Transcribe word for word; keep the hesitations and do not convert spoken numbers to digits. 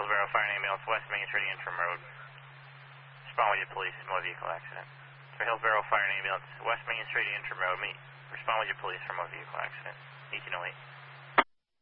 Hillsborough Fire and Ambulance, West Main Street, Antrim Road. Respond with your police, motor vehicle accident. For Hillsborough Fire and Ambulance, West Main Street, Antrim Road, meet. Respond with your police for motor vehicle accident. eighteen oh eight.